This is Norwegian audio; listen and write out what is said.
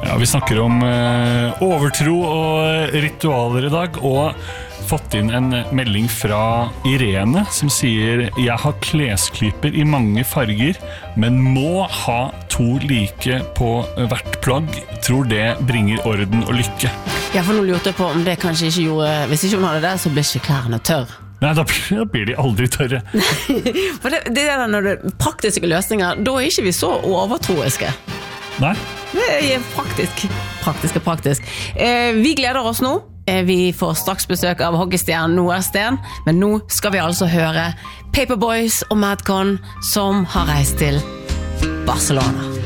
Ja, vi snakker om overtro og ritualer I dag, og fått inn en melding fra Irene som sier «Jeg har klesklyper I mange farger, men må ha 2 like på hvert plagg. Tror det bringer orden og lykke.» Ja, for nå lurte jeg på om det kanskje ikke gjorde... Hvis ikke hun hadde det, så blir ikke klærne tørr. Nei, da blir de aldri tørre. For det der når det er praktiske løsninger, da er ikke vi så overtroiske. Nei. Det er praktisk. Vi gleder oss nå. Vi får straks besøk av hockeystjernen Noah Sten, men nå skal vi altså høre Paperboys og Madcon som har reist til Barcelona.